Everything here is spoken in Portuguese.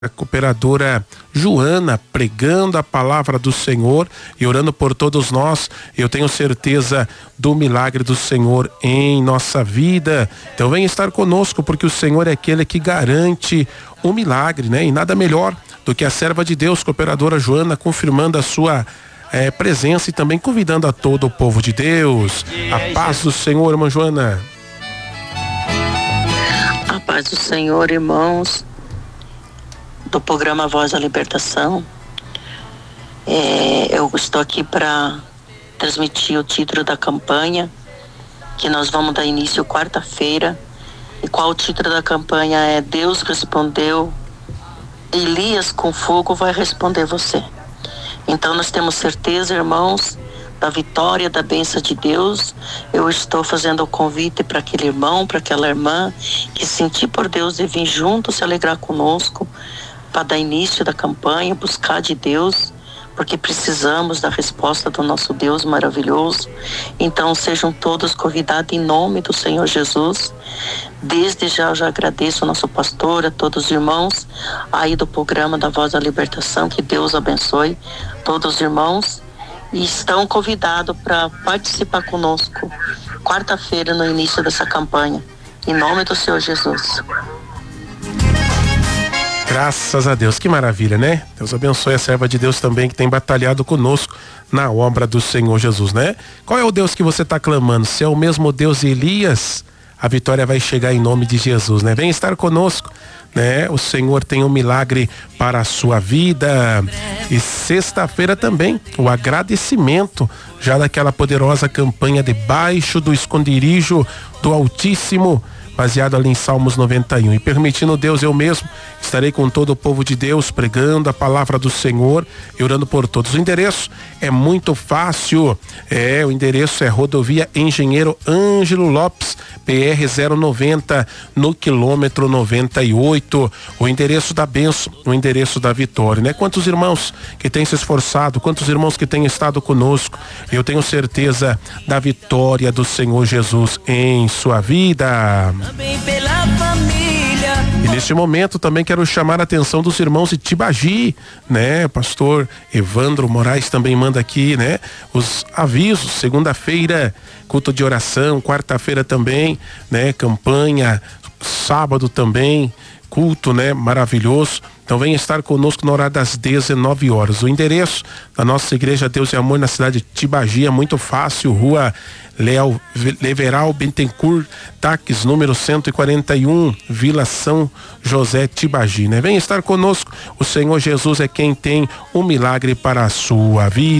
a cooperadora Joana pregando a palavra do Senhor e orando por todos nós. Eu tenho certeza do milagre do Senhor em nossa vida. Então venha estar conosco, porque o Senhor é aquele que garante o milagre, né? E nada melhor do que a serva de Deus, cooperadora Joana, confirmando a sua presença e também convidando a todo o povo de Deus. A paz do Senhor, irmã Joana. A paz do Senhor, irmãos do programa Voz da Libertação. Eu estou aqui para transmitir o título da campanha, que nós vamos dar início quarta-feira. E qual o título da campanha é: Deus respondeu, Elias com fogo vai responder você. Então nós temos certeza, irmãos, da vitória, da bênção de Deus. Eu estou fazendo o convite para aquele irmão, para aquela irmã que sentir por Deus de vir junto se alegrar conosco para dar início da campanha, buscar de Deus, porque precisamos da resposta do nosso Deus maravilhoso. Então sejam todos convidados em nome do Senhor Jesus. Desde já eu já agradeço ao nosso pastor, a todos os irmãos aí do programa da Voz da Libertação. Que Deus abençoe todos os irmãos e estão convidados para participar conosco quarta-feira no início dessa campanha, em nome do Senhor Jesus. Graças a Deus, que maravilha, né? Deus abençoe a serva de Deus também, que tem batalhado conosco na obra do Senhor Jesus, né? Qual é o Deus que você está clamando? Se é o mesmo Deus de Elias, a vitória vai chegar em nome de Jesus, né? Vem estar conosco, né? O Senhor tem um milagre para a sua vida. E sexta-feira também, o agradecimento já daquela poderosa campanha debaixo do esconderijo do Altíssimo, baseado ali em Salmos 91. E permitindo Deus, eu mesmo estarei com todo o povo de Deus pregando a palavra do Senhor e orando por todos. O endereço é muito fácil. O endereço é Rodovia Engenheiro Ângelo Lopes, PR 090, no quilômetro 98. O endereço da bênção, o endereço da vitória, né? Quantos irmãos que têm se esforçado, quantos irmãos que têm estado conosco. Eu tenho certeza da vitória do Senhor Jesus em sua vida. Também pela família. E neste momento também quero chamar a atenção dos irmãos de Tibagi, né? Pastor Evandro Moraes também manda aqui, né? Os avisos: segunda-feira, culto de oração, quarta-feira também, né? Campanha, sábado também, culto, né? Maravilhoso. Então venha estar conosco na hora das 19 horas. O endereço da nossa igreja Deus e Amor na cidade de Tibagi é muito fácil: Rua Leveral Bentencourt, Taques, número 141, Vila São José, Tibagi, né? Venha estar conosco. O Senhor Jesus é quem tem um milagre para a sua vida.